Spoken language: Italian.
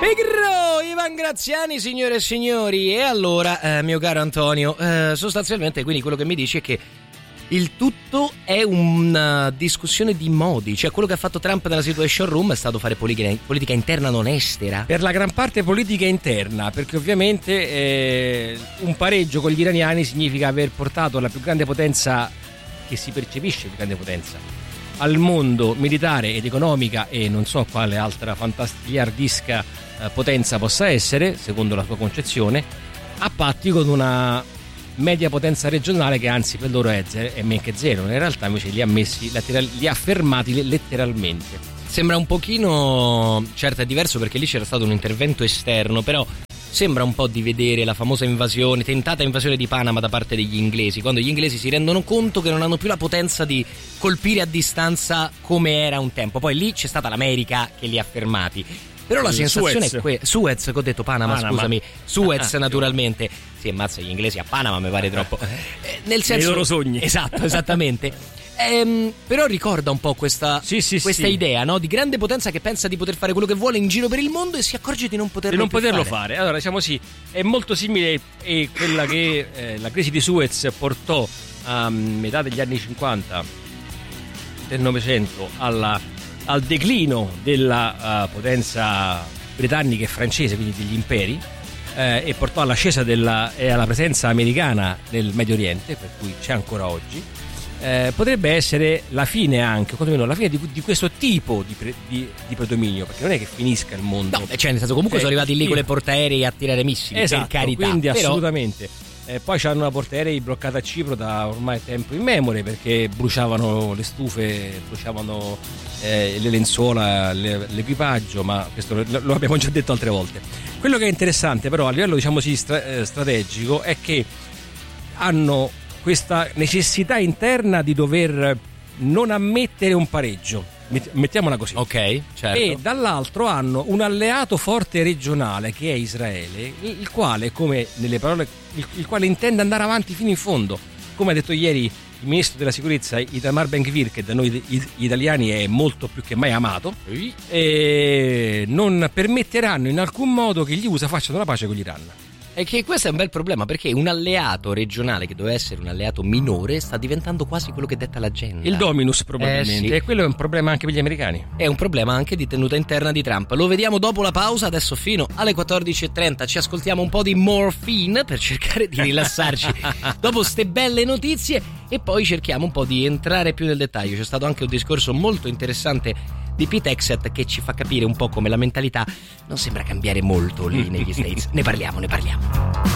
Ivan Graziani, signore e signori. E allora, mio caro Antonio, sostanzialmente quindi quello che mi dici è che il tutto è una discussione di modi, cioè quello che ha fatto Trump nella Situation Room è stato fare politica interna non estera. Per la gran parte politica interna, perché ovviamente un pareggio con gli iraniani significa aver portato la più grande potenza, che si percepisce più grande potenza, al mondo militare ed economica, e non so quale altra fantasticardisca potenza possa essere, secondo la sua concezione, a patti con una media potenza regionale che anzi per loro è men che zero. In realtà invece li ha fermati letteralmente. Sembra un pochino, certo è diverso perché lì c'era stato un intervento esterno, però sembra un po' di vedere la famosa tentata invasione di Panama da parte degli inglesi, quando gli inglesi si rendono conto che non hanno più la potenza di colpire a distanza come era un tempo. Poi lì c'è stata l'America che li ha fermati. Però la sensazione è Suez, che ho detto Panama, scusami. Suez, naturalmente. Si ammazza gli inglesi a Panama, mi pare troppo. Nel senso, nei loro sogni. Esatto, esattamente. Però ricorda un po' questa idea, no? Di grande potenza che pensa di poter fare quello che vuole in giro per il mondo e si accorge di non poterlo fare. Allora, diciamo è molto simile a quella che la crisi di Suez portò a metà degli anni 50 del Novecento al declino della potenza britannica e francese, quindi degli imperi, e portò all'ascesa e alla presenza americana nel Medio Oriente, per cui c'è ancora oggi. Potrebbe essere la fine, anche o quantomeno la fine di questo tipo di predominio, perché non è che finisca il mondo. No, cioè nel senso, comunque sono arrivati lì con le portaerei a tirare missili, esatto, per carità. Quindi assolutamente. Poi c'hanno una portaerei bloccata a Cipro da ormai tempo immemore, perché bruciavano le stufe, bruciavano le lenzuola, l'equipaggio, ma questo lo abbiamo già detto altre volte. Quello che è interessante però a livello, diciamo sì, strategico, è che hanno questa necessità interna di dover non ammettere un pareggio, mettiamola così. Ok, certo. E dall'altro hanno un alleato forte regionale che è Israele, il quale, come nelle parole, il quale intende andare avanti fino in fondo. Come ha detto ieri il ministro della sicurezza Itamar Ben-Gvir, che da noi italiani è molto più che mai amato, e non permetteranno in alcun modo che gli USA facciano la pace con l'Iran. È che questo è un bel problema, perché un alleato regionale che doveva essere un alleato minore sta diventando quasi quello che detta l'agenda. Il dominus probabilmente. Sì. E quello è un problema anche per gli americani. È un problema anche di tenuta interna di Trump. Lo vediamo dopo la pausa. Adesso fino alle 14.30 ci ascoltiamo un po' di Morphine per cercare di rilassarci dopo ste belle notizie, e poi cerchiamo un po' di entrare più nel dettaglio. C'è stato anche un discorso molto interessante di Pete Hegseth che ci fa capire un po' come la mentalità non sembra cambiare molto lì negli States. Ne parliamo.